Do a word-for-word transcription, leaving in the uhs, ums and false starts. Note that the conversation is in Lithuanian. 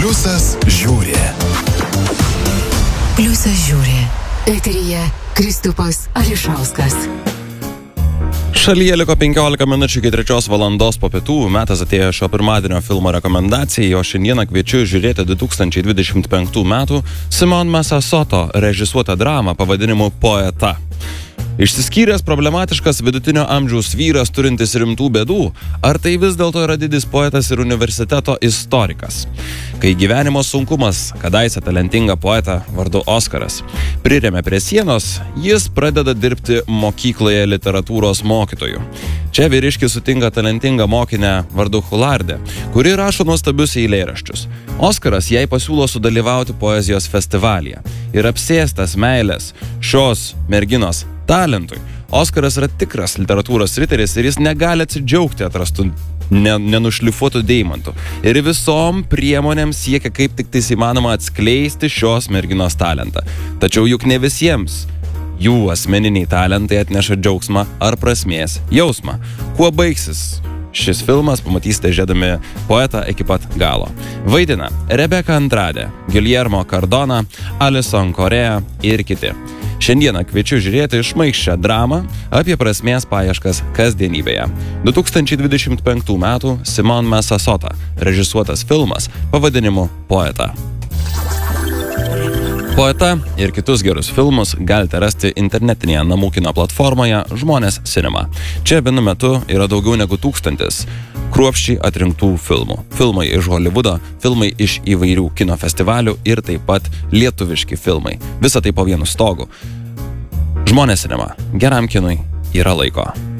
Pliusas žiūri. Pliusas žiūri. Eteryje Kristupas Ališauskas. Šalyje liko penkiolika minučių iki trečios valandos po pietų. Metas atėjo šio pirmadienio filmo rekomendacijai, o šiandieną kviečiu žiūrėti du tūkstančiai dvidešimt penktų metų Simon Mesasoto režisuotą dramą pavadinimu Poeta. Išsiskyręs problematiškas vidutinio amžiaus vyras turintis rimtų bėdų, ar tai vis dėlto yra didis poetas ir universiteto istorikas? Kai gyvenimo sunkumas kadaise talentingą poetą vardu Oskaras priremia prie sienos, jis pradeda dirbti mokykloje literatūros mokytoju. Čia vyriškis sutinka talentingą mokinę vardu Hulardę, kuri rašo nuostabius eilėraščius. Oskaras jai pasiūlo sudalyvauti poezijos festivalyje ir apsėstas meilės šios merginos talentui, Oskaras yra tikras literatūros riteris ir jis negali atsidžiaugti atrastų ne, nenušlifuotų deimantų. Ir visom priemonėm siekia kaip tik tais įmanoma atskleisti šios merginos talentą. Tačiau juk ne visiems jų asmeniniai talentai atneša džiaugsmą ar prasmės jausmą. Kuo baigsis šis filmas, pamatysite žiūrėdami Poetą iki pat galo. Vaidina Rebeka Andrade, Guillermo Cardona, Alison Correa ir kiti. Šiandieną kviečiu žiūrėti šmaikščią dramą apie prasmės paieškas kasdienybėje. du tūkstančiai dvidešimt penktų metų Simon Mesasota režisuotas filmas pavadinimu Poeta. Poeta ir kitus gerus filmus galite rasti internetinėje namų kino platformoje Žmonės Cinema. Čia vienu metu yra daugiau negu tūkstantis kruopščiai atrinktų filmų. Filmai iš Holivudo, filmai iš įvairių kino festivalių ir taip pat lietuviški filmai. Visa tai po vienu stogu. Žmonės Cinema. Geram kinui yra laiko.